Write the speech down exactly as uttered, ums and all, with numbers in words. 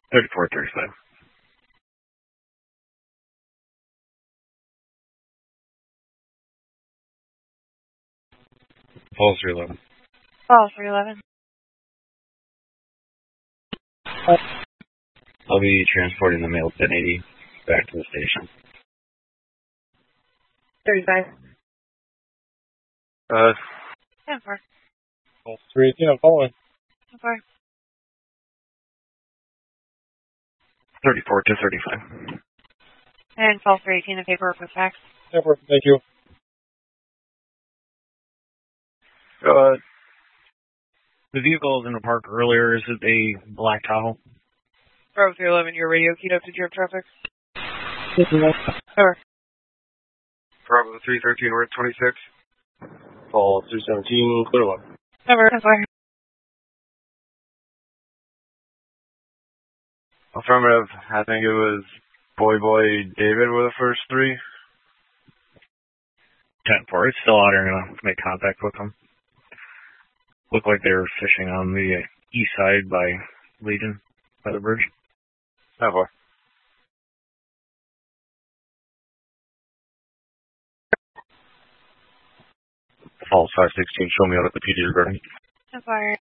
thirty-four thirty-five. Falls three eleven. Falls three eleven. I'll be transporting the male ten eighty back to the station. thirty-five. Uh, ten four. Falls three eighteen, I'm following. ten four. thirty-four to thirty-five. And Falls three eighteen, the paperwork was faxed. ten four, thank you. Uh, the vehicle was in the park earlier. Is it a black Tahoe? Bravo three eleven, your radio keyed up to G R traffic. Over. Bravo three thirteen, we're at twenty-six. Falls three seventeen, clear one. Number ten four. Affirmative. I think it was Boy Boy David were the first three. ten four. It's still out here. I'm going to make contact with them. Looked like they were fishing on the east side by Legion, by the bridge. ten four. Falls five sixteen, show me out at the P D regarding. ten four.